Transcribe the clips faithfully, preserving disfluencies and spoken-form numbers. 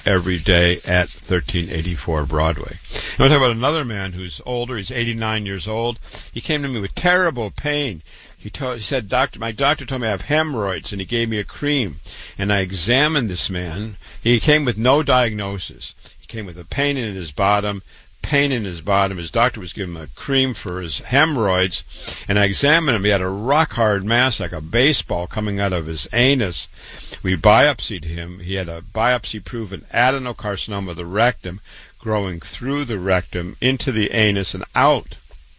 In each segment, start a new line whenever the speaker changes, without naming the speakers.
every day at thirteen eighty-four Broadway. I want to talk about another man who's older. He's eighty-nine years old. He came to me with terrible pain. He, told, he said, "Doctor, my doctor told me I have hemorrhoids," and he gave me a cream. And I examined this man. He came with no diagnosis. He came with a pain in his bottom, pain in his bottom. His doctor was giving him a cream for his hemorrhoids, and I examined him. He had a rock-hard mass like a baseball coming out of his anus. We biopsied him. He had a biopsy-proven adenocarcinoma of the rectum growing through the rectum into the anus and out.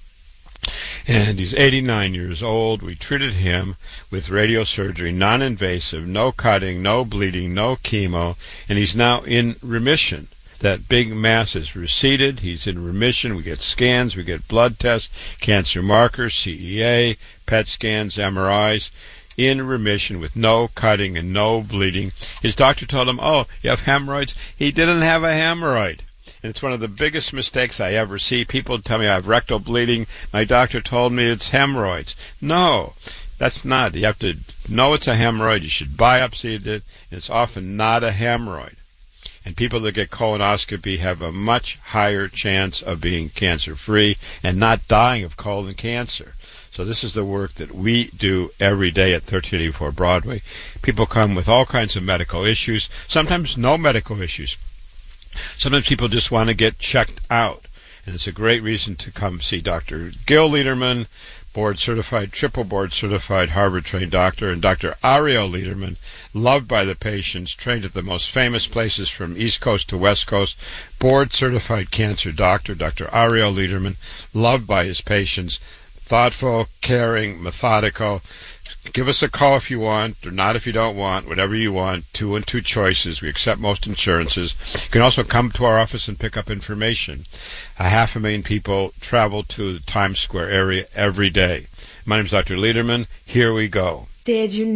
And he's eighty-nine years old. We treated him with radiosurgery, non-invasive, no cutting, no bleeding, no chemo, and he's now in remission. That big mass is receded. He's in remission. We get scans. We get blood tests, cancer markers, C E A, P E T scans, M R Is. In remission with no cutting and no bleeding. His doctor told him, "Oh, you have hemorrhoids?" He didn't have a hemorrhoid. And it's one of the biggest mistakes I ever see. People tell me I have rectal bleeding. My doctor told me it's hemorrhoids. No, that's not. You have to know it's a hemorrhoid. You should biopsy it, and it's often not a hemorrhoid. And people that get colonoscopy have a much higher chance of being cancer-free and not dying of colon cancer. So this is the work that we do every day at thirteen eighty-four Broadway. People come with all kinds of medical issues, sometimes no medical issues. Sometimes people just want to get checked out. And it's a great reason to come see Doctor Gil Lederman, board-certified, triple board-certified, Harvard-trained doctor, and Doctor Ariel Lederman, loved by the patients, trained at the most famous places from East Coast to West Coast, board-certified cancer doctor, Doctor Ariel Lederman, loved by his patients, thoughtful, caring, methodical. Give us a call if you want, or not if you don't want, whatever you want, two and two choices. We accept most insurances. You can also come to our office and pick up information. A half a million people travel to the Times Square area every day. My name is Doctor Lederman. Here we go.
Did you